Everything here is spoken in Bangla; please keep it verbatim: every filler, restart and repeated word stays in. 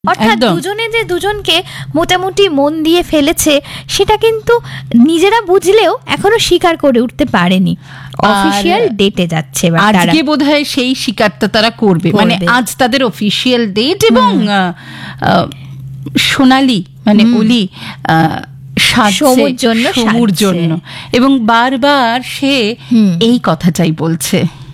অর্থাৎ দুজনে যে দুজনকে মোটামুটি মন দিয়ে ফেলেছে সেটা কিন্তু নিজেরা বুঝলেও এখনো স্বীকার করে উঠতে পারেনি। অফিশিয়াল ডেটে যাচ্ছে আজকে বোধহয় সেই স্বীকারটা তারা করবে, মানে আজ তাদের অফিশিয়াল ডেট। এবং সোনালি মানে অলি সমুর জন্য সমুর জন্য এবং বারবার সে এই কথাটাই বলছে।